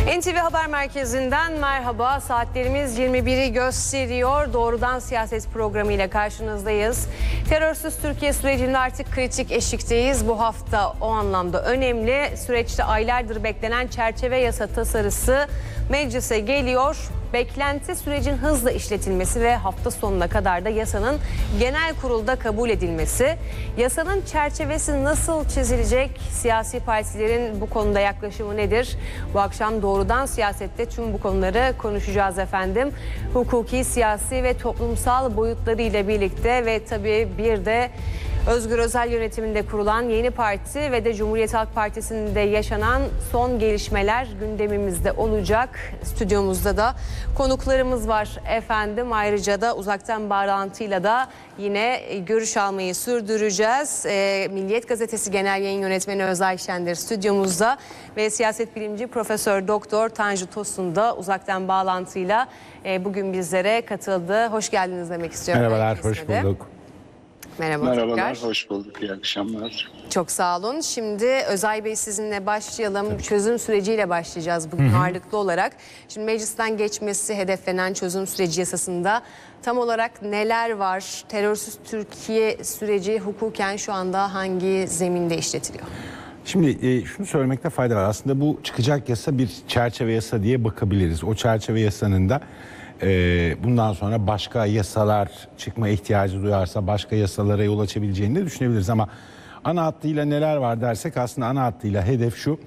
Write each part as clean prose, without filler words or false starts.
NTV Haber Merkezi'nden merhaba. Saatlerimiz 21'i gösteriyor. Doğrudan Siyaset programıyla karşınızdayız. Terörsüz Türkiye sürecinde artık kritik eşikteyiz. Bu hafta o anlamda önemli. Süreçte aylardır beklenen çerçeve yasa tasarısı meclise geliyor. Beklenti sürecin hızla işletilmesi ve hafta sonuna kadar da yasanın genel kurulda kabul edilmesi. Yasanın çerçevesi nasıl çizilecek? Siyasi partilerin bu konuda yaklaşımı nedir? Bu akşam Doğrudan Siyaset'te tüm bu konuları konuşacağız efendim. Hukuki, siyasi ve toplumsal boyutlarıyla birlikte ve tabii bir de Özgür Özel yönetiminde kurulan yeni parti ve de Cumhuriyet Halk Partisi'nde yaşanan son gelişmeler gündemimizde olacak. Stüdyomuzda da konuklarımız var efendim. Ayrıca da uzaktan bağlantıyla da yine görüş almayı sürdüreceğiz. Milliyet Gazetesi Genel Yayın Yönetmeni Özay Şendir stüdyomuzda ve siyaset bilimci Profesör Doktor Tanju Tosun da uzaktan bağlantıyla bugün bizlere katıldı. Hoş geldiniz demek istiyorum. Merhabalar, hoş bulduk. Merhabalar, hoş bulduk. İyi akşamlar. Çok sağ olun. Şimdi Özay Bey sizinle başlayalım. Tabii. Çözüm süreciyle başlayacağız bugün ağırlıklı olarak. Şimdi meclisten geçmesi hedeflenen çözüm süreci yasasında tam olarak neler var? Terörsüz Türkiye süreci hukuken şu anda hangi zeminde işletiliyor? Şimdi şunu söylemekte fayda var. Aslında bu çıkacak yasa bir çerçeve yasa diye bakabiliriz. O çerçeve yasanın da bundan sonra başka yasalar çıkma ihtiyacı duyarsa başka yasalara yol açabileceğini de düşünebiliriz. Ama ana hattıyla neler var dersek aslında ana hattıyla hedef şu: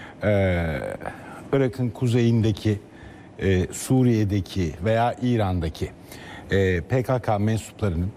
Irak'ın kuzeyindeki, Suriye'deki veya İran'daki PKK mensuplarının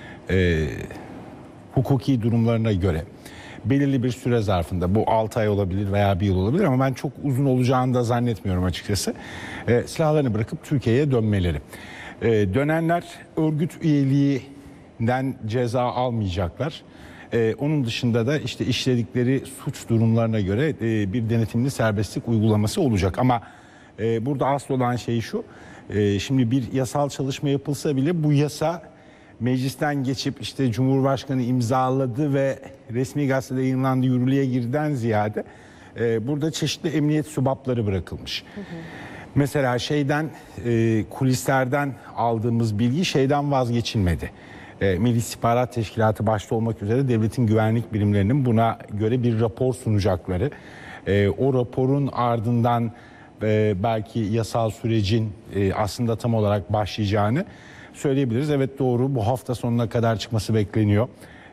hukuki durumlarına göre belirli bir süre zarfında, bu 6 ay olabilir veya 1 yıl olabilir ama ben çok uzun olacağını da zannetmiyorum açıkçası, silahlarını bırakıp Türkiye'ye dönmeleri. Dönenler örgüt üyeliğinden ceza almayacaklar. Onun dışında da işte işledikleri suç durumlarına göre bir denetimli serbestlik uygulaması olacak. Ama burada asıl olan şey şu: şimdi bir yasal çalışma yapılsa bile bu yasa meclisten geçip işte Cumhurbaşkanı imzaladı ve resmi gazetede yayınlandı, yürürlüğe girden ziyade burada çeşitli emniyet subapları bırakılmış. Mesela kulislerden aldığımız bilgi şeyden vazgeçilmedi. Milli İstihbarat Teşkilatı başta olmak üzere devletin güvenlik birimlerinin buna göre bir rapor sunacakları, o raporun ardından belki yasal sürecin aslında tam olarak başlayacağını söyleyebiliriz. Evet, doğru, bu hafta sonuna kadar çıkması bekleniyor.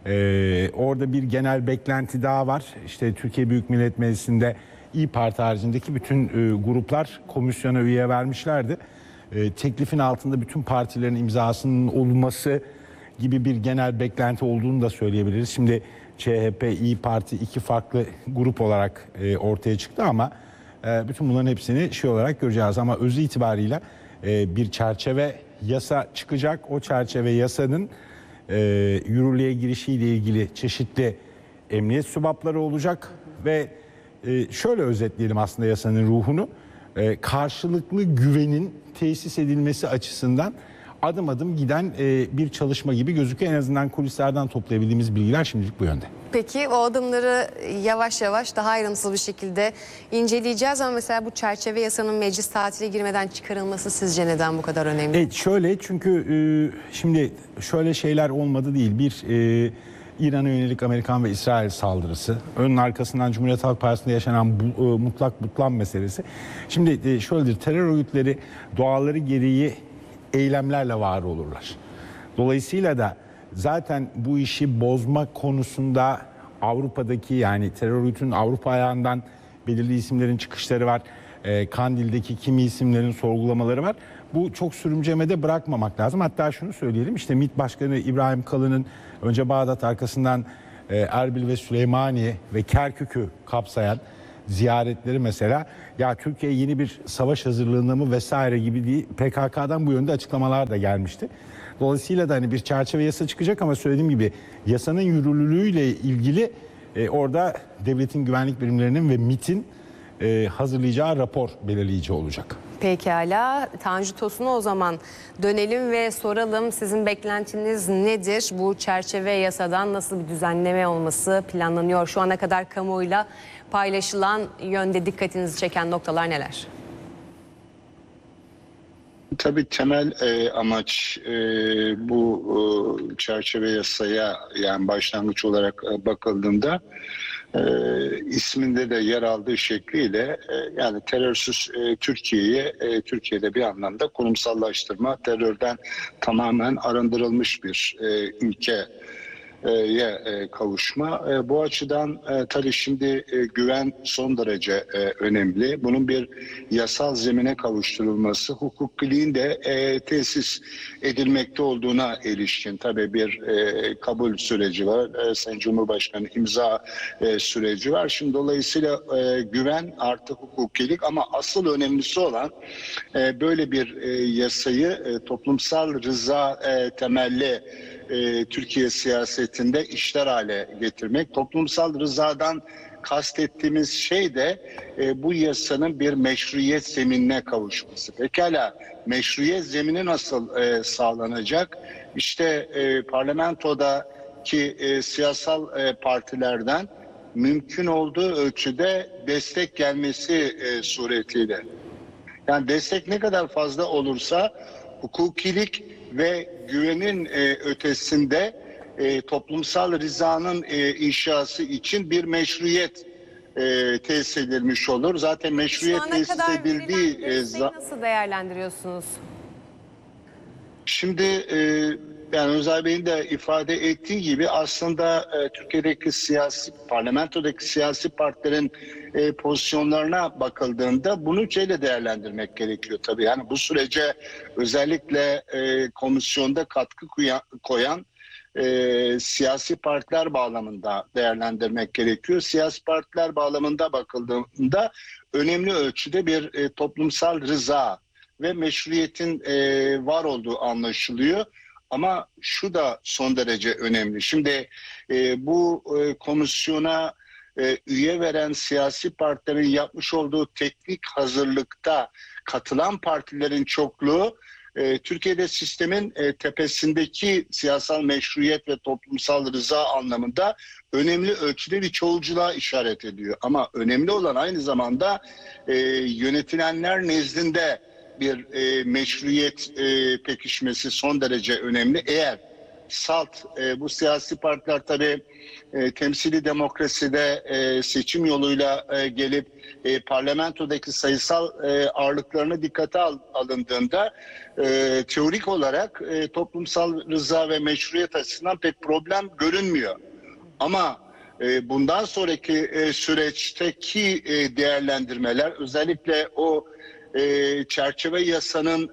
Orada bir genel beklenti daha var. İşte Türkiye Büyük Millet Meclisi'nde İYİ Parti haricindeki bütün gruplar komisyona üye vermişlerdi. Teklifin altında bütün partilerin imzasının olması gibi bir genel beklenti olduğunu da söyleyebiliriz. Şimdi CHP, İYİ Parti iki farklı grup olarak ortaya çıktı ama bütün bunların hepsini olarak göreceğiz. Ama özü itibariyle bir çerçeve yasa çıkacak. O çerçeve yasanın yürürlüğe girişiyle ilgili çeşitli emniyet subapları olacak ve şöyle özetleyelim aslında yasanın ruhunu: karşılıklı güvenin tesis edilmesi açısından adım adım giden bir çalışma gibi gözüküyor. En azından kulislerden toplayabildiğimiz bilgiler şimdilik bu yönde. Peki o adımları yavaş yavaş daha ayrıntılı bir şekilde inceleyeceğiz ama mesela bu çerçeve yasanın meclis tatile girmeden çıkarılması sizce neden bu kadar önemli? Evet, şöyle, çünkü şimdi şöyle şeyler olmadı değil. Bir İran'a yönelik Amerikan ve İsrail saldırısı, önün arkasından Cumhuriyet Halk Partisi'nde yaşanan mutlak butlan meselesi. Şimdi şöyledir: terör örgütleri doğaları gereği eylemlerle var olurlar. Dolayısıyla da zaten bu işi bozma konusunda Avrupa'daki, yani terör örgütünün Avrupa ayağından belirli isimlerin çıkışları var. Kandil'deki kimi isimlerin sorgulamaları var. Bu çok sürümcemede bırakmamak lazım. Hatta şunu söyleyelim: işte MİT Başkanı İbrahim Kalın'ın önce Bağdat, arkasından Erbil ve Süleymaniye ve Kerkük'ü kapsayan ziyaretleri mesela, ya Türkiye yeni bir savaş hazırlığında mı vesaire gibi değil, PKK'dan bu yönde açıklamalar da gelmişti. Dolayısıyla da bir çerçeve yasa çıkacak ama söylediğim gibi yasanın yürürlülüğüyle ilgili orada devletin güvenlik birimlerinin ve MİT'in hazırlayacağı rapor belirleyici olacak. Pekala, Tanju Tosun'a o zaman dönelim ve soralım, sizin beklentiniz nedir? Bu çerçeve yasadan nasıl bir düzenleme olması planlanıyor? Şu ana kadar kamuoyuyla paylaşılan yönde dikkatinizi çeken noktalar neler? Tabii temel amaç bu çerçeve yasaya, yani başlangıç olarak bakıldığında isminde de yer aldığı şekliyle yani terörsüz Türkiye'yi Türkiye'de bir anlamda kurumsallaştırma, terörden tamamen arındırılmış bir ülkeye kavuşma. Bu açıdan tabii şimdi güven son derece önemli. Bunun bir yasal zemine kavuşturulması, hukukliliğin de tesis edilmekte olduğuna ilişkin tabii bir kabul süreci var. Sayın Cumhurbaşkanı imza süreci var. Şimdi dolayısıyla güven artı hukukilik, ama asıl önemlisi olan böyle bir yasayı toplumsal rıza temelli Türkiye siyasetinde işler hale getirmek. Toplumsal rızadan kastettiğimiz şey de bu yasanın bir meşruiyet zeminine kavuşması. Pekala meşruiyet zemini nasıl sağlanacak? İşte parlamentodaki siyasal partilerden mümkün olduğu ölçüde destek gelmesi suretiyle. Yani destek ne kadar fazla olursa hukukilik ve güvenin ötesinde toplumsal rızanın inşası için bir meşruiyet tesis edilmiş olur. Zaten meşruiyet tesis edildiği nasıl değerlendiriyorsunuz? Şimdi yani Özay Bey'in de ifade ettiği gibi aslında Türkiye'deki parlamentodaki siyasi partilerin pozisyonlarına bakıldığında bunu şeyle değerlendirmek gerekiyor tabii. Yani bu sürece özellikle komisyonda katkı koyan siyasi partiler bağlamında değerlendirmek gerekiyor. Siyasi partiler bağlamında bakıldığında önemli ölçüde bir toplumsal rıza ve meşruiyetin var olduğu anlaşılıyor. Ama şu da son derece önemli. Şimdi bu komisyona üye veren siyasi partilerin yapmış olduğu teknik hazırlıkta katılan partilerin çokluğu Türkiye'de sistemin tepesindeki siyasal meşruiyet ve toplumsal rıza anlamında önemli ölçüde bir çoğulculuğa işaret ediyor. Ama önemli olan aynı zamanda yönetilenler nezdinde bir meşruiyet pekişmesi son derece önemli. Eğer bu siyasi partiler tabii temsili demokraside seçim yoluyla gelip parlamentodaki sayısal ağırlıklarını dikkate alındığında teorik olarak toplumsal rıza ve meşruiyet açısından pek problem görünmüyor. Ama bundan sonraki süreçteki değerlendirmeler, özellikle o çerçeve yasanın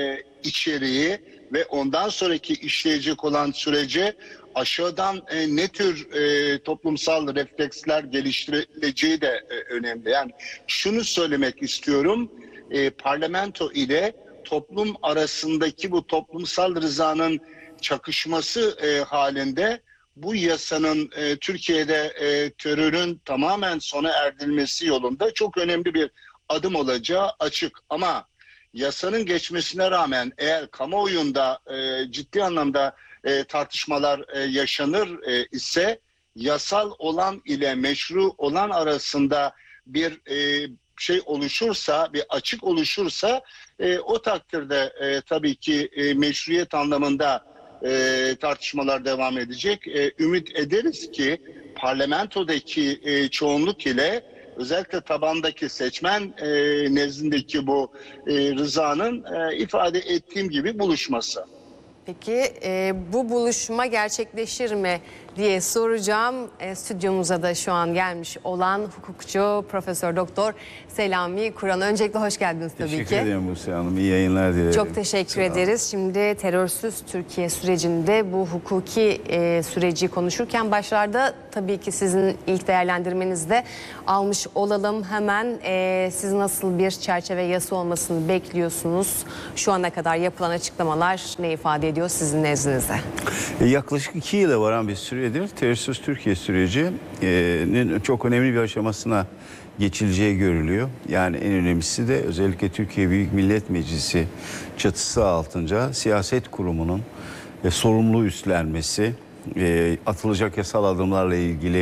içeriği ve ondan sonraki işleyecek olan sürece aşağıdan ne tür toplumsal refleksler geliştirileceği de önemli. Yani şunu söylemek istiyorum, parlamento ile toplum arasındaki bu toplumsal rızanın çakışması halinde bu yasanın Türkiye'de terörün tamamen sona erdirilmesi yolunda çok önemli bir adım olacağı açık. Ama yasanın geçmesine rağmen eğer kamuoyunda ciddi anlamda tartışmalar yaşanır ise yasal olan ile meşru olan arasında bir şey oluşursa, bir açık oluşursa o takdirde tabii ki meşruiyet anlamında tartışmalar devam edecek. Ümit ederiz ki parlamentodaki çoğunluk ile özellikle tabandaki seçmen nezdindeki bu rızanın ifade ettiğim gibi buluşması. Peki bu buluşma gerçekleşir mi diye soracağım. Stüdyomuza da şu an gelmiş olan hukukçu Profesör Doktor Selami Kuran. Öncelikle hoş geldiniz tabii ki. Teşekkür ederim Buse Hanım. İyi yayınlar dilerim. Çok teşekkür ederiz. Şimdi terörsüz Türkiye sürecinde bu hukuki süreci konuşurken başlarda tabii ki sizin ilk değerlendirmenizde almış olalım. Hemen siz nasıl bir çerçeve yasa olmasını bekliyorsunuz? Şu ana kadar yapılan açıklamalar ne ifade ediyor sizin nezdinizde? Yaklaşık 2 yıla varan bir süredir terörsüz Türkiye sürecinin çok önemli bir aşamasına geçileceği görülüyor. Yani en önemlisi de özellikle Türkiye Büyük Millet Meclisi çatısı altınca siyaset kurumunun sorumluluğu üstlenmesi, atılacak yasal adımlarla ilgili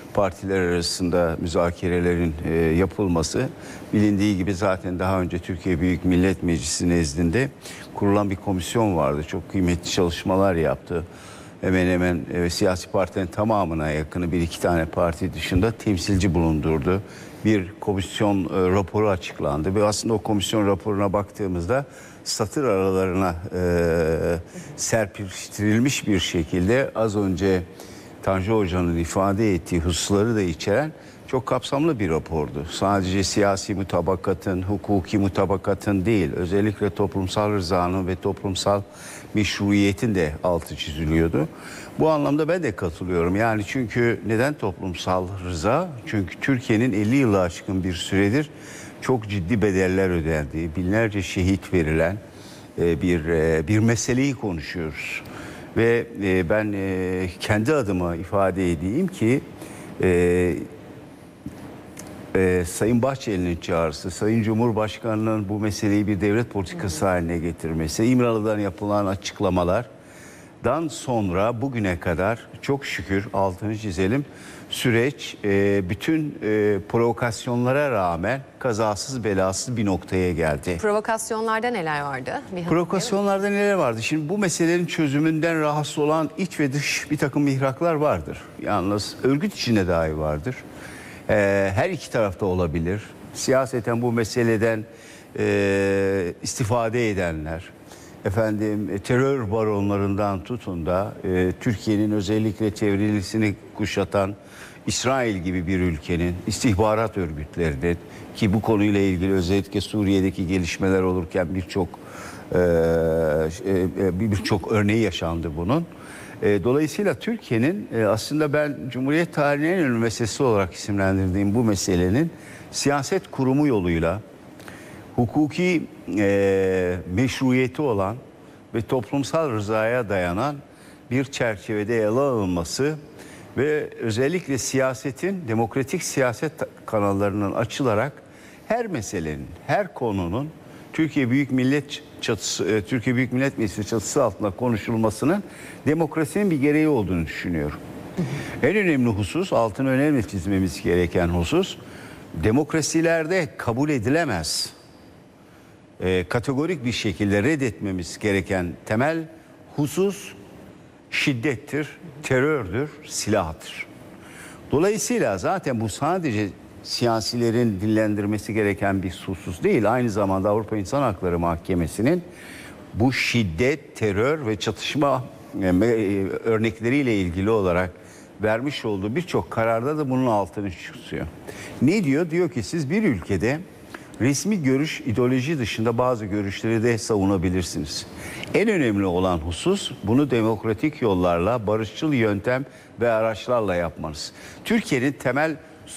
partiler arasında müzakerelerin yapılması, bilindiği gibi zaten daha önce Türkiye Büyük Millet Meclisi nezdinde kurulan bir komisyon vardı. Çok kıymetli çalışmalar yaptı. Hemen hemen siyasi partilerin tamamına yakını, bir iki tane parti dışında temsilci bulundurdu. Bir komisyon raporu açıklandı ve aslında o komisyon raporuna baktığımızda satır aralarına serpiştirilmiş bir şekilde az önce Tanju Hoca'nın ifade ettiği hususları da içeren çok kapsamlı bir rapordu. Sadece siyasi mutabakatın, hukuki mutabakatın değil, özellikle toplumsal rızanın ve toplumsal meşruiyetin de altı çiziliyordu. Bu anlamda ben de katılıyorum. Yani çünkü neden toplumsal rıza? Çünkü Türkiye'nin 50 yılı aşkın bir süredir çok ciddi bedeller ödendiği, binlerce şehit verilen bir meseleyi konuşuyoruz. Ve ben kendi adıma ifade edeyim ki Sayın Bahçeli'nin çağrısı, Sayın Cumhurbaşkanı'nın bu meseleyi bir devlet politikası haline getirmesi, İmralı'dan yapılan açıklamalardan sonra bugüne kadar çok şükür altını çizelim, süreç bütün provokasyonlara rağmen kazasız belasız bir noktaya geldi. Provokasyonlarda neler vardı? Provokasyonlarda neler vardı? Şimdi bu meselelerin çözümünden rahatsız olan iç ve dış bir takım mihraklar vardır. Yalnız örgüt içinde dahi vardır. Her iki tarafta olabilir. Siyaseten bu meseleden istifade edenler, terör baronlarından tutun da Türkiye'nin özellikle çevrelisini kuşatan İsrail gibi bir ülkenin istihbarat örgütlerinin, ki bu konuyla ilgili özellikle Suriye'deki gelişmeler olurken birçok örneği yaşandı bunun. Dolayısıyla Türkiye'nin aslında ben Cumhuriyet tarihinin en önemli meselesi olarak isimlendirdiğim bu meselenin siyaset kurumu yoluyla hukuki meşruiyeti olan ve toplumsal rızaya dayanan bir çerçevede ele alınması ve özellikle siyasetin, demokratik siyaset kanallarının açılarak her meselenin, her konunun Türkiye Büyük Millet Meclisi çatısı altında konuşulmasının demokrasinin bir gereği olduğunu düşünüyorum. En önemli husus, altını önemli çizmemiz gereken husus, demokrasilerde kabul edilemez, kategorik bir şekilde reddetmemiz gereken temel husus şiddettir, terördür, silahtır. Dolayısıyla zaten bu sadece siyasilerin dillendirmesi gereken bir husus değil. Aynı zamanda Avrupa İnsan Hakları Mahkemesi'nin bu şiddet, terör ve çatışma örnekleriyle ilgili olarak vermiş olduğu birçok kararda da bunun altını çiziyor. Ne diyor? Diyor ki siz bir ülkede resmi görüş, ideoloji dışında bazı görüşleri de savunabilirsiniz. En önemli olan husus bunu demokratik yollarla, barışçıl yöntem ve araçlarla yapmanız. Türkiye'nin temel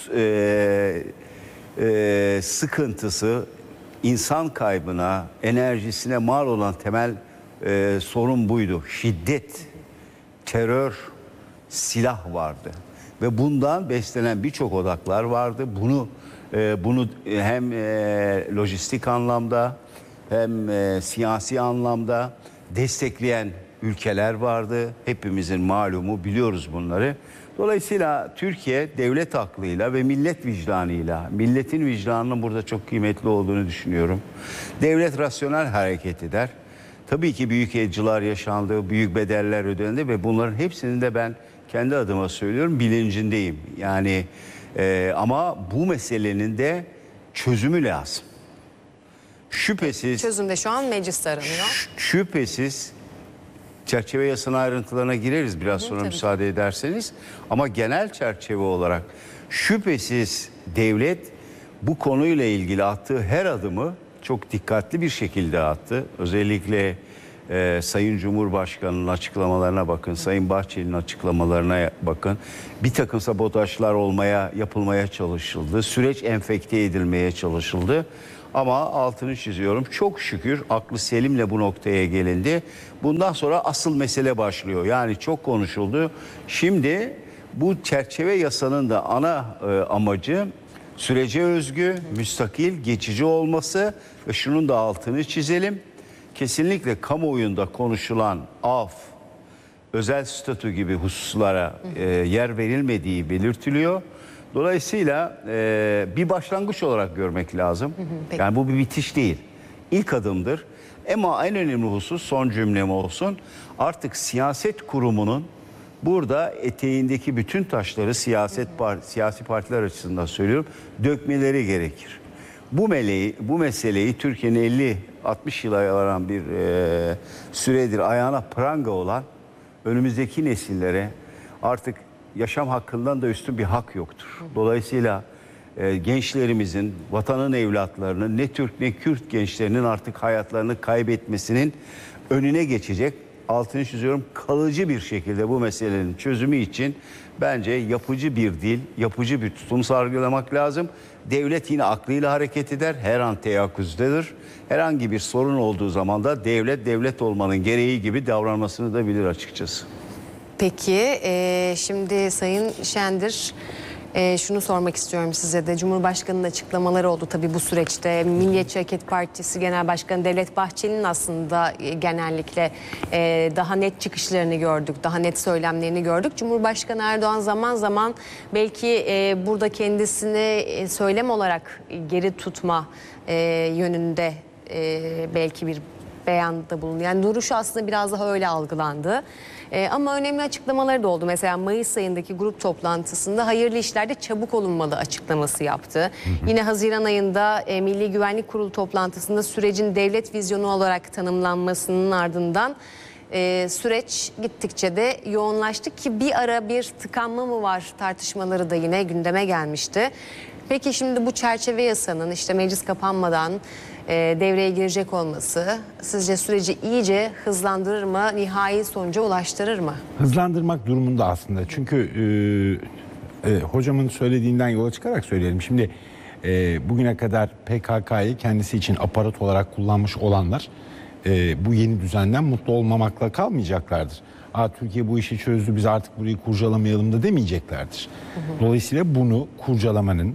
sıkıntısı, insan kaybına, enerjisine mal olan temel sorun buydu. Şiddet, terör, silah vardı ve bundan beslenen birçok odaklar vardı. Bunu hem lojistik anlamda hem siyasi anlamda destekleyen ülkeler vardı. Hepimizin malumu, biliyoruz bunları. Dolayısıyla Türkiye devlet aklıyla ve millet vicdanıyla, milletin vicdanının burada çok kıymetli olduğunu düşünüyorum. Devlet rasyonel hareket eder. Tabii ki büyük acılar yaşandı, büyük bedeller ödendi ve bunların hepsini de ben kendi adıma söylüyorum, bilincindeyim. Yani ama bu meselenin de çözümü lazım. Şüphesiz. Çözüm de şu an mecliste aranıyor. Şüphesiz. Çerçeve yasanın ayrıntılarına gireriz biraz sonra müsaade ederseniz. Ama genel çerçeve olarak şüphesiz devlet bu konuyla ilgili attığı her adımı çok dikkatli bir şekilde attı. Özellikle Sayın Cumhurbaşkanı'nın açıklamalarına bakın, Sayın Bahçeli'nin açıklamalarına bakın. Bir takım sabotajlar yapılmaya çalışıldı. Süreç enfekte edilmeye çalışıldı. Ama altını çiziyorum, çok şükür aklı selimle bu noktaya gelindi. Bundan sonra asıl mesele başlıyor. Yani çok konuşuldu. Şimdi bu çerçeve yasanın da ana amacı sürece özgü, müstakil, geçici olması ve şunun da altını çizelim. Kesinlikle kamuoyunda konuşulan af, özel statü gibi hususlara yer verilmediği belirtiliyor. Dolayısıyla bir başlangıç olarak görmek lazım. Peki. Yani bu bir bitiş değil. İlk adımdır. Ama en önemli husus, son cümlem olsun, artık siyaset kurumunun burada eteğindeki bütün taşları siyasi partiler açısından söylüyorum, dökmeleri gerekir. Bu meseleyi Türkiye'nin 50-60 yıla varan bir süredir ayağına pranga olan önümüzdeki nesillere artık yaşam hakkından da üstün bir hak yoktur. Dolayısıyla gençlerimizin, vatanın evlatlarının, ne Türk ne Kürt gençlerinin artık hayatlarını kaybetmesinin önüne geçecek, altını çiziyorum, kalıcı bir şekilde bu meselenin çözümü için bence yapıcı bir dil, yapıcı bir tutum sergilemek lazım. Devlet yine aklıyla hareket eder, her an teyakkuzdadır. Herhangi bir sorun olduğu zaman da devlet olmanın gereği gibi davranmasını da bilir açıkçası. Peki şimdi Sayın Şendir, şunu sormak istiyorum size de. Cumhurbaşkanı'nın açıklamaları oldu tabii bu süreçte. Milliyetçi Hareket Partisi Genel Başkanı Devlet Bahçeli'nin aslında genellikle daha net çıkışlarını gördük, daha net söylemlerini gördük. Cumhurbaşkanı Erdoğan zaman zaman belki burada kendisini söylem olarak geri tutma yönünde belki bir beyanda bulunuyor. Yani duruşu aslında biraz daha öyle algılandı. Ama önemli açıklamaları da oldu. Mesela Mayıs ayındaki grup toplantısında hayırlı işlerde çabuk olunmalı açıklaması yaptı. Yine Haziran ayında Milli Güvenlik Kurulu toplantısında sürecin devlet vizyonu olarak tanımlanmasının ardından süreç gittikçe de yoğunlaştı ki bir ara bir tıkanma mı var tartışmaları da yine gündeme gelmişti. Peki şimdi bu çerçeve yasanın işte meclis kapanmadan devreye girecek olması sizce süreci iyice hızlandırır mı, nihai sonuca ulaştırır mı? Hızlandırmak durumunda aslında. Çünkü hocamın söylediğinden yola çıkarak söyleyelim. Şimdi bugüne kadar PKK'yı kendisi için aparat olarak kullanmış olanlar bu yeni düzenden mutlu olmamakla kalmayacaklardır. Türkiye bu işi çözdü, biz artık burayı kurcalamayalım da demeyeceklerdir. Dolayısıyla bunu kurcalamanın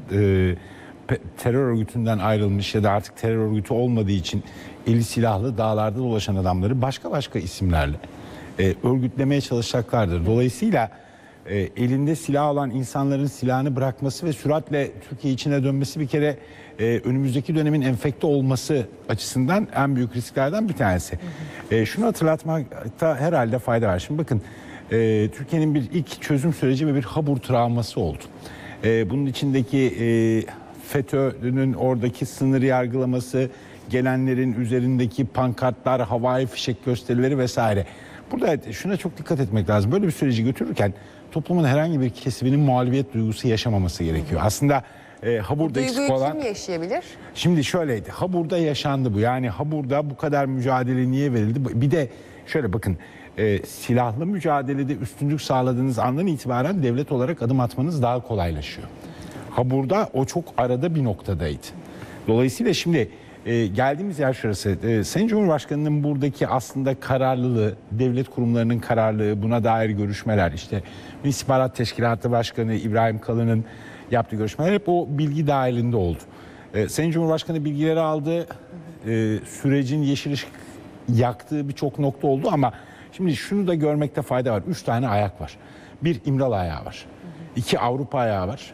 terör örgütünden ayrılmış ya da artık terör örgütü olmadığı için eli silahlı dağlarda dolaşan adamları başka isimlerle örgütlemeye çalışacaklardır. Dolayısıyla elinde silah olan insanların silahını bırakması ve süratle Türkiye içine dönmesi bir kere önümüzdeki dönemin enfekte olması açısından en büyük risklerden bir tanesi. Şunu hatırlatmakta herhalde fayda var. Şimdi bakın Türkiye'nin bir ilk çözüm süreci ve bir Habur travması oldu. Bunun içindeki FETÖ'nün oradaki sınır yargılaması, gelenlerin üzerindeki pankartlar, havai fişek gösterileri vesaire. Burada şuna çok dikkat etmek lazım. Böyle bir süreci götürürken toplumun herhangi bir kesiminin muhalefet duygusu yaşamaması gerekiyor. Aslında Habur'da eksik olan... Duyguyu kim yaşayabilir? Şimdi şöyleydi. Habur'da yaşandı bu. Yani Habur'da bu kadar mücadele niye verildi? Bir de şöyle bakın. Silahlı mücadelede üstünlük sağladığınız andan itibaren devlet olarak adım atmanız daha kolaylaşıyor. Habur'da o çok arada bir noktadaydı. Dolayısıyla şimdi geldiğimiz yer şurası. Sayın Cumhurbaşkanı'nın buradaki aslında kararlılığı, devlet kurumlarının kararlılığı, buna dair görüşmeler, işte Milli İstihbarat Teşkilatı Başkanı İbrahim Kalın'ın yaptığı görüşmeler hep o bilgi dahilinde oldu. Sayın Cumhurbaşkanı bilgileri aldı, sürecin yeşil ışık yaktığı birçok nokta oldu ama şimdi şunu da görmekte fayda var. 3 tane ayak var. 1 İmralı ayağı var. 2 Avrupa ayağı var.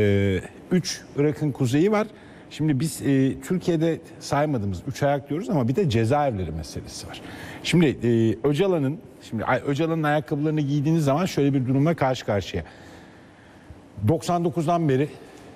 3 Irak'ın kuzeyi var. Şimdi biz Türkiye'de saymadığımız 3 ayak diyoruz ama bir de cezaevleri meselesi var. Şimdi Öcalan'ın ayakkabılarını giydiğiniz zaman şöyle bir durumla karşı karşıya. 99'dan beri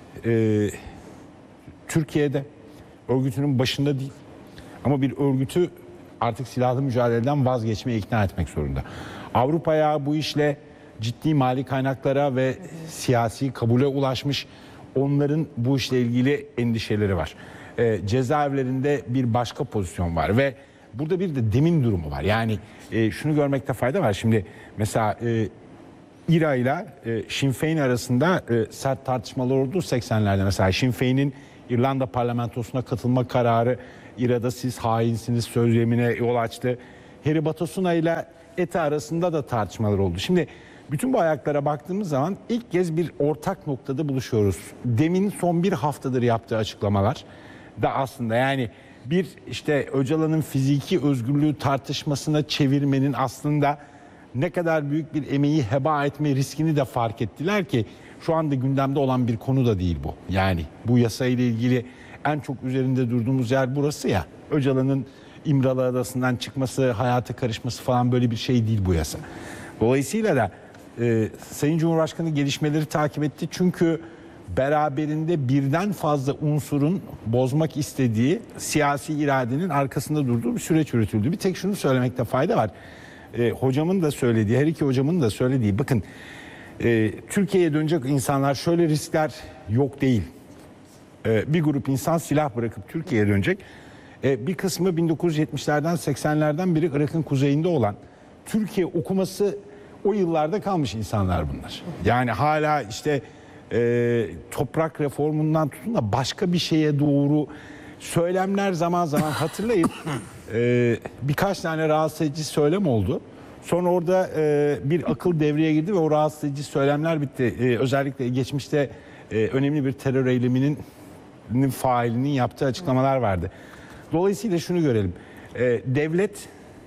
Türkiye'de örgütünün başında değil ama bir örgütü artık silahlı mücadeleden vazgeçmeye ikna etmek zorunda. Avrupa'ya bu işle ciddi mali kaynaklara ve siyasi kabule ulaşmış, onların bu işle ilgili endişeleri var. Cezaevlerinde bir başka pozisyon var ve burada bir de demin durumu var. Yani şunu görmekte fayda var. Şimdi mesela İRA ile Sinn Féin arasında sert tartışmalar oldu 80'lerde. Mesela Sinn Féin'in İrlanda parlamentosuna katılma kararı İRA'da siz hainsiniz söylemine yol açtı. Harry Batasuna ile ETA arasında da tartışmalar oldu. Şimdi bütün bu ayaklara baktığımız zaman ilk kez bir ortak noktada buluşuyoruz. Demin son bir haftadır yaptığı açıklamalar da aslında yani bir işte Öcalan'ın fiziki özgürlüğü tartışmasına çevirmenin aslında ne kadar büyük bir emeği heba etme riskini de fark ettiler ki şu anda gündemde olan bir konu da değil bu. Yani bu yasayla ilgili en çok üzerinde durduğumuz yer burası ya. Öcalan'ın İmralı Adası'ndan çıkması, hayata karışması falan böyle bir şey değil bu yasa. Dolayısıyla da Sayın Cumhurbaşkanı gelişmeleri takip etti. Çünkü beraberinde birden fazla unsurun bozmak istediği siyasi iradenin arkasında durduğu bir süreç yürütüldü. Bir tek şunu söylemekte fayda var. Hocamın da söylediği, her iki hocamın da söylediği, bakın Türkiye'ye dönecek insanlar şöyle riskler yok değil. Bir grup insan silah bırakıp Türkiye'ye dönecek. Bir kısmı 1970'lerden 80'lerden beri Irak'ın kuzeyinde olan, Türkiye okuması o yıllarda kalmış insanlar bunlar. Yani hala işte toprak reformundan tutun da başka bir şeye doğru söylemler zaman zaman hatırlayın. Birkaç tane rahatsız edici söylem oldu. Sonra orada bir akıl devreye girdi ve o rahatsız edici söylemler bitti. Özellikle geçmişte önemli bir terör eyleminin failinin yaptığı açıklamalar vardı. Dolayısıyla şunu görelim. Devlet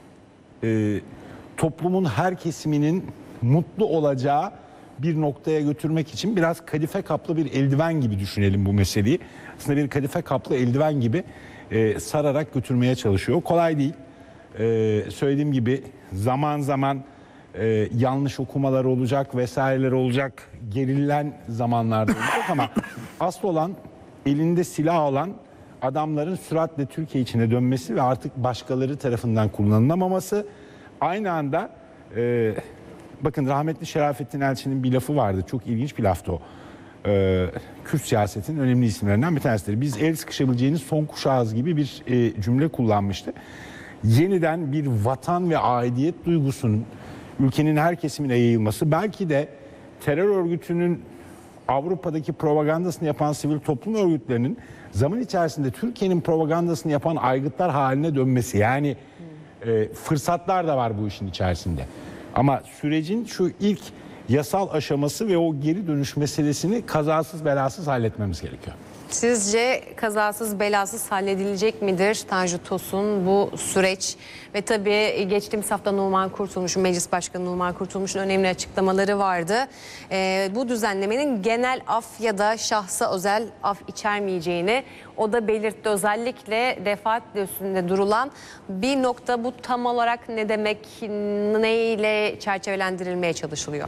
toplumun her kesiminin mutlu olacağı bir noktaya götürmek için biraz kadife kaplı bir eldiven gibi düşünelim bu meseleyi. Aslında bir kadife kaplı eldiven gibi sararak götürmeye çalışıyor. Kolay değil. Söylediğim gibi zaman zaman yanlış okumalar olacak, vesaireler olacak, gerilen zamanlarda olacak ama asıl olan elinde silah olan adamların süratle Türkiye içine dönmesi ve artık başkaları tarafından kullanılamaması. Aynı anda bakın rahmetli Şerafettin Elçi'nin bir lafı vardı. Çok ilginç bir laftı o. Kürt siyasetinin önemli isimlerinden bir tanesidir. Biz el sıkışabileceğiniz son kuşağız gibi bir cümle kullanmıştı. Yeniden bir vatan ve aidiyet duygusunun ülkenin her kesimine yayılması, belki de terör örgütünün Avrupa'daki propagandasını yapan sivil toplum örgütlerinin zaman içerisinde Türkiye'nin propagandasını yapan aygıtlar haline dönmesi. Yani fırsatlar da var bu işin içerisinde. Ama sürecin şu ilk yasal aşaması ve o geri dönüş meselesini kazasız belasız halletmemiz gerekiyor. Sizce kazasız belasız halledilecek midir Tanju Tosun bu süreç? Ve tabii geçtiğimiz hafta Numan Kurtulmuş'un, Meclis Başkanı Numan Kurtulmuş'un önemli açıklamaları vardı. Bu düzenlemenin genel af ya da şahsa özel af içermeyeceğini o da belirtti. Özellikle defaatle üstünde durulan bir nokta, bu tam olarak ne demek, neyle çerçevelendirilmeye çalışılıyor?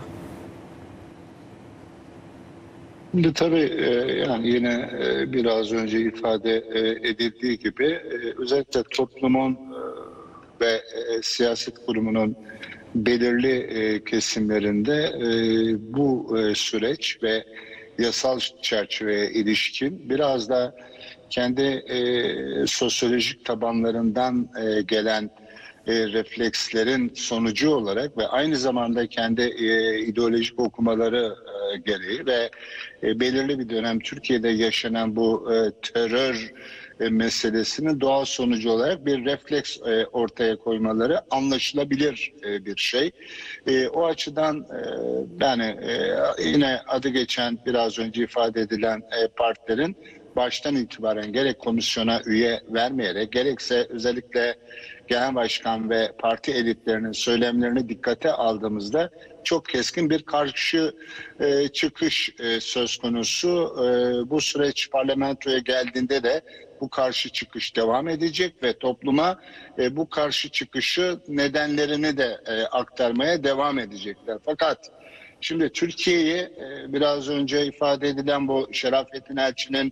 Şimdi tabii yani yine biraz önce ifade edildiği gibi özellikle toplumun ve siyaset kurumunun belirli kesimlerinde bu süreç ve yasal çerçeveye ilişkin biraz da kendi sosyolojik tabanlarından gelen reflekslerin sonucu olarak ve aynı zamanda kendi ideolojik okumaları gereği ve belirli bir dönem Türkiye'de yaşanan bu terör meselesinin doğal sonucu olarak bir refleks ortaya koymaları anlaşılabilir bir şey. O açıdan yani yine adı geçen biraz önce ifade edilen partilerin baştan itibaren gerek komisyona üye vermeyerek gerekse özellikle genel başkan ve parti elitlerinin söylemlerini dikkate aldığımızda çok keskin bir karşı çıkış söz konusu. Bu süreç parlamentoya geldiğinde de bu karşı çıkış devam edecek ve topluma bu karşı çıkışı nedenlerini de aktarmaya devam edecekler. Fakat şimdi Türkiye'yi biraz önce ifade edilen bu Şerafettin Elçi'nin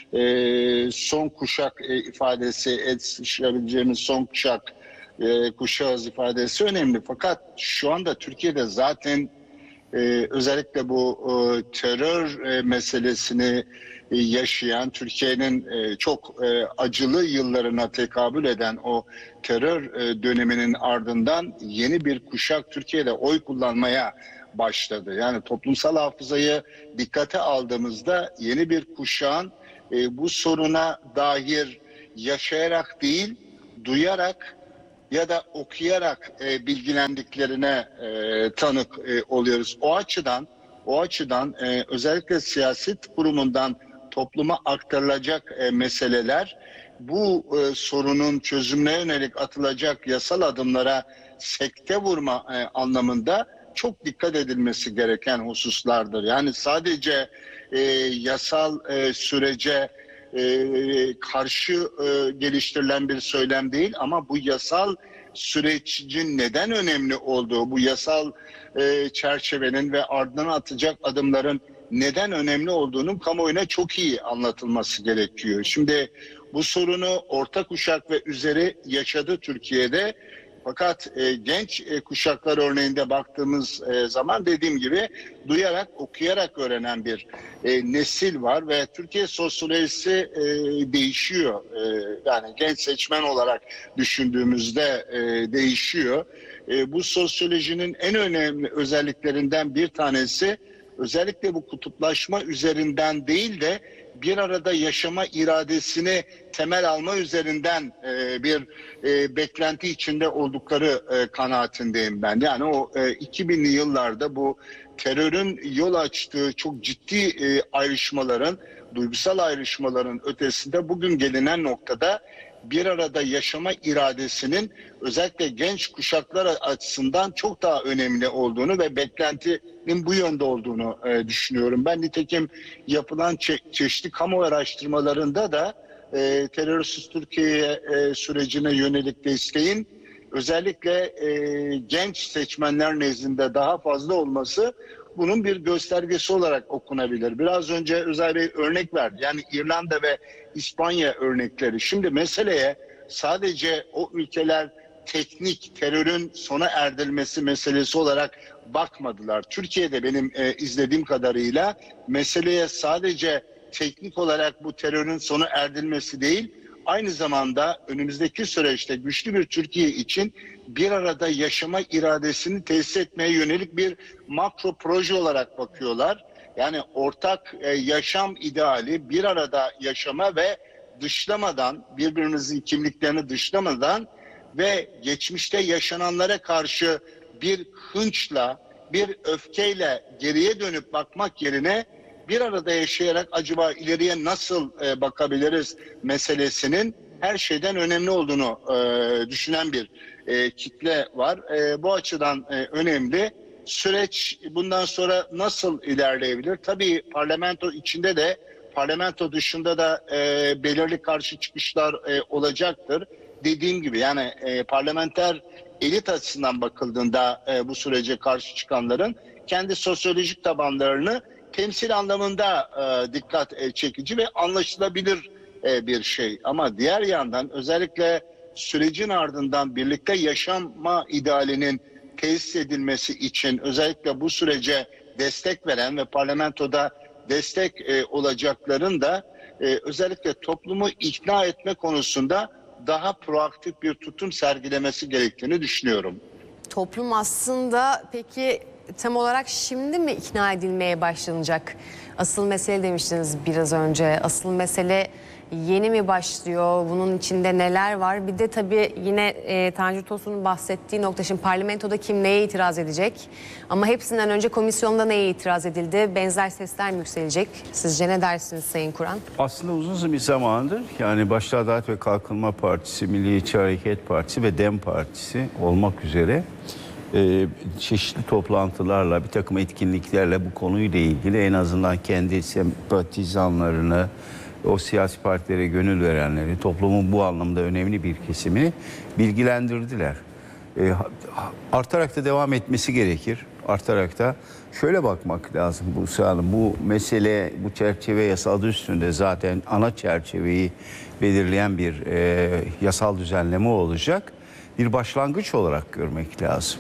son kuşak ifadesi, yetiştirebileceğimiz son kuşağız ifadesi önemli. Fakat şu anda Türkiye'de zaten özellikle bu terör meselesini yaşayan, Türkiye'nin çok acılı yıllarına tekabül eden o terör döneminin ardından yeni bir kuşak Türkiye'de oy kullanmaya başladı. Yani toplumsal hafızayı dikkate aldığımızda yeni bir kuşağın bu soruna dair yaşayarak değil, duyarak ya da okuyarak bilgilendiklerine tanık oluyoruz. O açıdan özellikle siyaset kurumundan topluma aktarılacak meseleler, bu sorunun çözümüne yönelik atılacak yasal adımlara sekte vurma anlamında çok dikkat edilmesi gereken hususlardır. Yani sadece yasal sürece karşı geliştirilen bir söylem değil, ama bu yasal sürecin neden önemli olduğu, bu yasal çerçevenin ve ardından atacak adımların neden önemli olduğunun kamuoyuna çok iyi anlatılması gerekiyor. Şimdi bu sorunu orta kuşak ve üzeri yaşadı Türkiye'de. Fakat genç kuşaklar örneğinde baktığımız zaman, dediğim gibi, duyarak, okuyarak öğrenen bir nesil var ve Türkiye sosyolojisi değişiyor. Yani genç seçmen olarak düşündüğümüzde değişiyor. Bu sosyolojinin en önemli özelliklerinden bir tanesi, özellikle bu kutuplaşma üzerinden değil de bir arada yaşama iradesini temel alma üzerinden bir beklenti içinde oldukları kanaatindeyim ben. Yani o 2000'li yıllarda bu terörün yol açtığı çok ciddi ayrışmaların, duygusal ayrışmaların ötesinde bugün gelinen noktada bir arada yaşama iradesinin özellikle genç kuşaklar açısından çok daha önemli olduğunu ve beklentinin bu yönde olduğunu düşünüyorum. Ben nitekim yapılan çeşitli kamu araştırmalarında da terörsüz Türkiye sürecine yönelik desteğin özellikle genç seçmenler nezdinde daha fazla olması bunun bir göstergesi olarak okunabilir. Biraz önce Özer Bey örnek verdi. Yani İrlanda ve İspanya örnekleri. Şimdi meseleye sadece o ülkeler teknik terörün sona erdirilmesi meselesi olarak bakmadılar. Türkiye'de benim izlediğim kadarıyla meseleye sadece teknik olarak bu terörün sona erdirilmesi değil, aynı zamanda önümüzdeki süreçte güçlü bir Türkiye için bir arada yaşama iradesini tesis etmeye yönelik bir makro proje olarak bakıyorlar. Yani ortak yaşam ideali, bir arada yaşama ve dışlamadan, birbirimizin kimliklerini dışlamadan ve geçmişte yaşananlara karşı bir hınçla, bir öfkeyle geriye dönüp bakmak yerine bir arada yaşayarak acaba ileriye nasıl bakabiliriz meselesinin her şeyden önemli olduğunu düşünen bir kitle var. Bu açıdan önemli. Süreç bundan sonra nasıl ilerleyebilir? Tabii parlamento içinde de, parlamento dışında da belirli karşı çıkışlar olacaktır. Dediğim gibi, yani parlamenter elit açısından bakıldığında bu sürece karşı çıkanların kendi sosyolojik tabanlarını temsil anlamında dikkat çekici ve anlaşılabilir bir şey. Ama diğer yandan özellikle sürecin ardından birlikte yaşama idealinin tesis edilmesi için özellikle bu sürece destek veren ve parlamentoda destek olacakların da özellikle toplumu ikna etme konusunda daha proaktif bir tutum sergilemesi gerektiğini düşünüyorum. Toplum aslında peki tam olarak şimdi mi ikna edilmeye başlanacak? Asıl mesele demiştiniz biraz önce. Asıl mesele yeni mi başlıyor? Bunun içinde neler var? Bir de tabii yine Tanju Tosun'un bahsettiği nokta, şimdi parlamentoda kim neye itiraz edecek? Ama hepsinden önce komisyonda neye itiraz edildi? Benzer sesler mi yükselecek? Sizce ne dersiniz Sayın Kur'an? Aslında uzun bir zamandır, yani başta Adalet ve Kalkınma Partisi, Milliyetçi Hareket Partisi ve DEM Partisi olmak üzere çeşitli toplantılarla, bir takım etkinliklerle bu konuyla ilgili en azından kendi sempatizanlarını, o siyasi partilere gönül verenleri, toplumun bu anlamda önemli bir kesimini bilgilendirdiler. Artarak da devam etmesi gerekir. Artarak da şöyle bakmak lazım bu mesele, bu çerçeve yasal adı üstünde zaten ana çerçeveyi belirleyen bir yasal düzenleme olacak. Bir başlangıç olarak görmek lazım.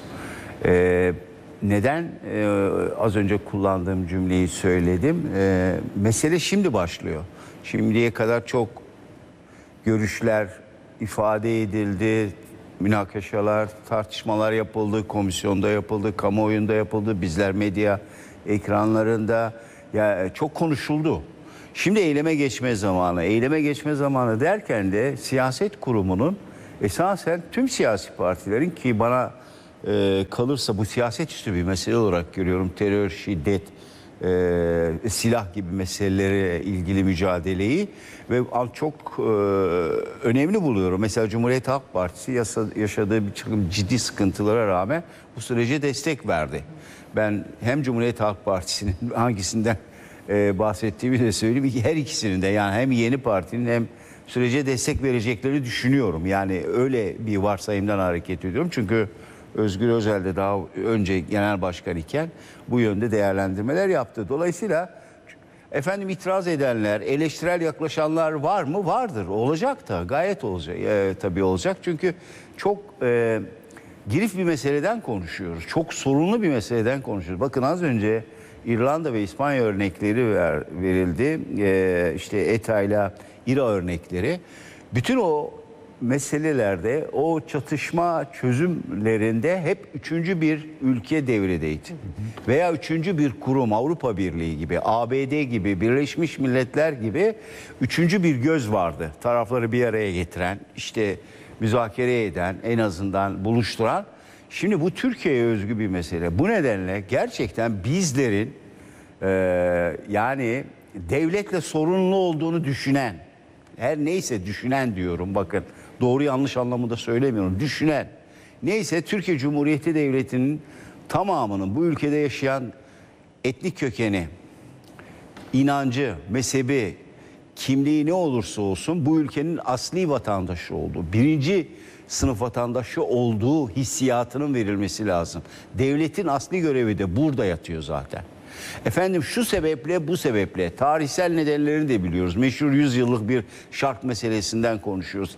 Neden az önce kullandığım cümleyi söyledim? Mesele şimdi başlıyor. Şimdiye kadar çok görüşler ifade edildi, münakaşalar, tartışmalar yapıldı, komisyonda yapıldı, kamuoyunda yapıldı, bizler medya ekranlarında çok konuşuldu. Şimdi eyleme geçme zamanı. Eyleme geçme zamanı derken de siyaset kurumunun esasen tüm siyasi partilerin, ki bana kalırsa bu siyaset üstü bir mesele olarak görüyorum. Terör, şiddet silah gibi meselelere ilgili mücadeleyi ve çok önemli buluyorum. Mesela Cumhuriyet Halk Partisi yaşadığı bir takım ciddi sıkıntılara rağmen bu sürece destek verdi. Ben hem Cumhuriyet Halk Partisi'nin hangisinden bahsettiğimi de söyleyeyim. Her ikisinin de, yani hem yeni partinin hem sürece destek vereceklerini düşünüyorum. Yani öyle bir varsayımdan hareket ediyorum. Çünkü Özgür Özel de daha önce genel başkan iken bu yönde değerlendirmeler yaptı. Dolayısıyla efendim itiraz edenler, eleştirel yaklaşanlar var mı? Vardır. Olacak da, gayet olacak. Tabii olacak. Çünkü çok girif bir meseleden konuşuyoruz. Çok sorunlu bir meseleden konuşuyoruz. Bakın az önce İrlanda ve İspanya örnekleri verildi. İşte ETA ile İRA örnekleri. Bütün o meselelerde, o çatışma çözümlerinde hep üçüncü bir ülke devredeydi. Veya üçüncü bir kurum, Avrupa Birliği gibi, ABD gibi, Birleşmiş Milletler gibi üçüncü bir göz vardı. Tarafları bir araya getiren, işte müzakere eden, en azından buluşturan. Şimdi bu Türkiye'ye özgü bir mesele. Bu nedenle gerçekten bizlerin yani devletle sorunlu olduğunu düşünen, her neyse düşünen diyorum, bakın doğru yanlış anlamında söylemiyorum, düşünen neyse, Türkiye Cumhuriyeti Devleti'nin tamamının bu ülkede yaşayan etnik kökeni, inancı, mezhebi, kimliği ne olursa olsun bu ülkenin asli vatandaşı olduğu, birinci sınıf vatandaşı olduğu hissiyatının verilmesi lazım. Devletin asli görevi de burada yatıyor zaten. Efendim şu sebeple, bu sebeple, tarihsel nedenlerini de biliyoruz. Meşhur 100 yıllık bir şart meselesinden konuşuyoruz.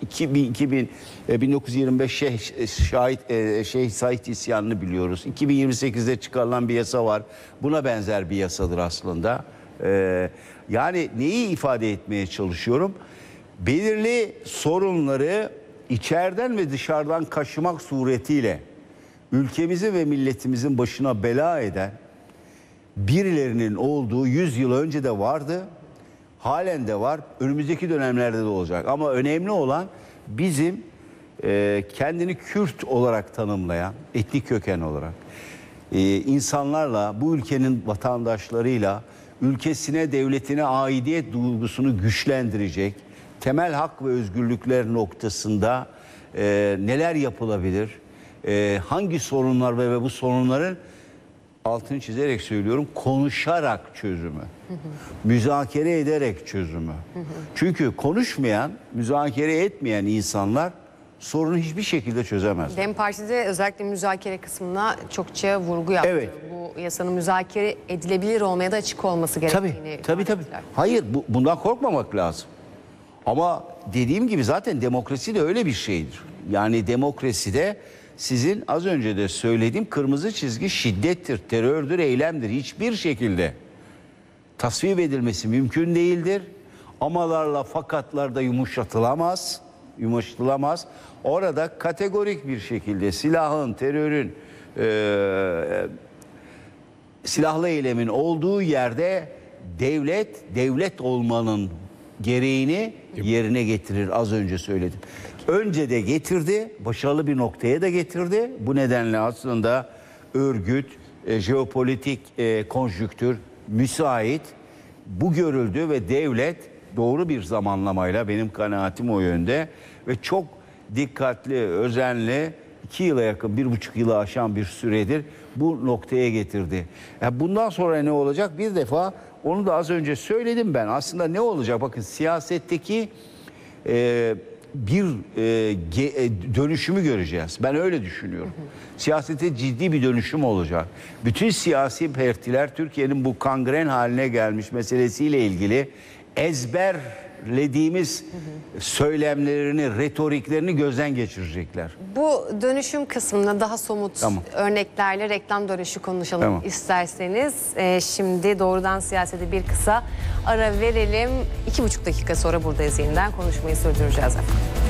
1925 Şeyh Said isyanını biliyoruz. 2028'de çıkarılan bir yasa var. Buna benzer bir yasadır aslında. Yani neyi ifade etmeye çalışıyorum? Belirli sorunları içeriden ve dışarıdan kaşımak suretiyle ülkemizi ve milletimizin başına bela eden birilerinin olduğu 100 yıl önce de vardı, halen de var, önümüzdeki dönemlerde de olacak. Ama önemli olan bizim kendini Kürt olarak tanımlayan, etnik köken olarak insanlarla, bu ülkenin vatandaşlarıyla ülkesine, devletine aidiyet duygusunu güçlendirecek temel hak ve özgürlükler noktasında neler yapılabilir, hangi sorunlar ve bu sorunların, altını çizerek söylüyorum, konuşarak çözümü, müzakere ederek çözümü. Çünkü konuşmayan, müzakere etmeyen insanlar sorunu hiçbir şekilde çözemez. DEM Parti'de özellikle müzakere kısmına çokça vurgu yaptı. Evet. Bu yasanın müzakere edilebilir olmaya da açık olması gerektiğini. Tabii. Hayır, bundan korkmamak lazım. Ama dediğim gibi zaten demokrasi de öyle bir şeydir. Yani demokraside sizin az önce de söylediğim kırmızı çizgi şiddettir, terördür, eylemdir. Hiçbir şekilde tasvip edilmesi mümkün değildir. Amalarla, fakatlarda yumuşatılamaz. Orada kategorik bir şekilde silahın, terörün, silahlı eylemin olduğu yerde devlet olmanın gereğini yerine getirir, az önce söyledim. Önce de getirdi, başarılı bir noktaya da getirdi. Bu nedenle aslında örgüt, jeopolitik konjüktür müsait. Bu görüldü ve devlet doğru bir zamanlamayla, benim kanaatim o yönde, ve çok dikkatli, özenli, 2 yıla yakın, 1,5 yılı aşan bir süredir bu noktaya getirdi. Yani bundan sonra ne olacak? Bir defa onu da az önce söyledim ben. Aslında ne olacak? Bakın siyasetteki bir dönüşümü göreceğiz. Ben öyle düşünüyorum. Siyasette ciddi bir dönüşüm olacak. Bütün siyasi partiler Türkiye'nin bu kangren haline gelmiş meselesiyle ilgili ezberlediğimiz söylemlerini, retoriklerini gözden geçirecekler. Bu dönüşüm kısmında daha somut örneklerle reklam dönüşü konuşalım isterseniz. Şimdi doğrudan siyasete bir kısa ara verelim. 2,5 dakika sonra buradayız, yeniden konuşmayı sürdüreceğiz efendim.